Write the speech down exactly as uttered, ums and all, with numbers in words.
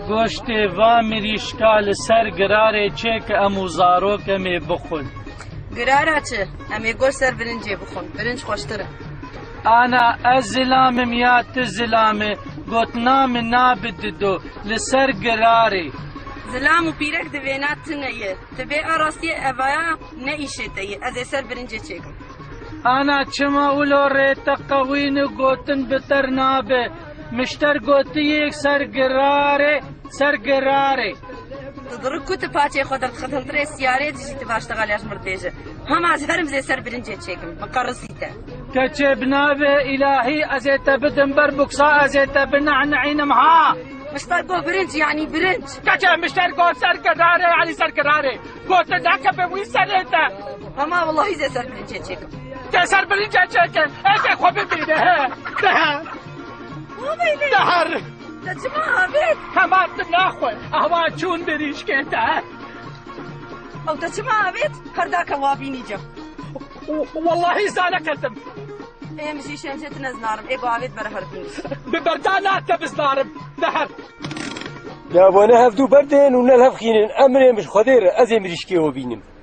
گۆشتێ وا مریشکا لەسەر گرارێ چێ کە ئەموو زارۆکەمێ بخۆن. گرارە چ؟ ئەمێ گۆشت سەر برنجێ بخۆن، برنج خۆشترە. ئانا ئەس زلامم یا ت زلامێ گوتنامە نابددۆ لەسەر گرارێ. زلام و پیرەک دەوێنات تنەیە، دەبێ ئاڕاستیە ئەڤایە نەئیشێتەیە، ئەزێ سەر برنجێ چێکم. ئانا چما ئولۆ ڕێتە قەوین و گوتن بتەر نابێ، مشتەر گوتیەک سەر گرارێ سەر گرارێ. دڕک کوتە پاچێ خۆ دەرخەتەنترێ سیارێ دژیتە باشتەغالیاش مردێژە. هەماز هەرم زێ سەر برنجێ چێکم، بەقەڕسیتە. کەچێ بنابێ ئیلاهی ئەزێتە بدم بەر بوکسا ئەزێتە بنەعنەعینم ها. مشتەر گۆ برنج یعنی برنج. کەچێ مشتەر گۆ سەر گرارێ یعنی سەر گرارێ. گۆتە داکە بە وی سەرێتە. هەما وەڵاهی زێ سەر برنجێ چێکم. تێ سەر برنجێ چێکن، ئێکێ خۆ ببینێ هێ. دەهە. دەهەر. دەچما ئاوێت. هەمان ناخۆی، ئەوا چوون بریشکێتە. ئەو دەچما ئاوێت، هەرداکە وابینیجە. واللهی زانەکەتم. ئێمژی شێنجێت نەزنارم، ئێگۆ ئاوێت بەرە هەربینی. ببەردا ناتە بزنارم، دەهەر. جابۆنە هەفتوو بەردێن و نەل هەفخینن ئەمرێ مش خۆدێرە ئەزێ مریشکێوە بینم.